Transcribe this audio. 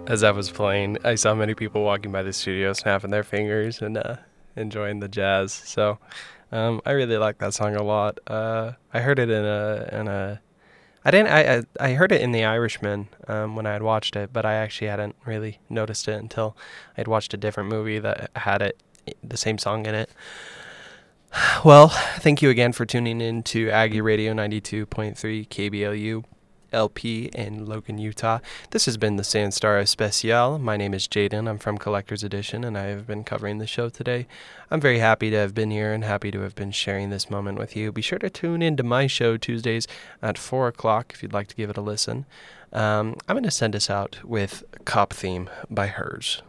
As I was playing, I saw many people walking by the studio snapping their fingers and enjoying the jazz. So I really like that song a lot. I heard it in a I didn't I heard it in The Irishman when I had watched it, but I actually hadn't really noticed it until I'd watched a different movie that had the same song in it. Well, thank you again for tuning in to Aggie Radio 92.3 KBLU LP in Logan, Utah. This has been the Sandstar Especial. My name is Jaden. I'm from Collector's Edition, and I have been covering the show today. I'm very happy to have been here and happy to have been sharing this moment with you. Be sure to tune into my show Tuesdays at 4 o'clock if you'd like to give it a listen. I'm going to send us out with Cop Theme by Hers.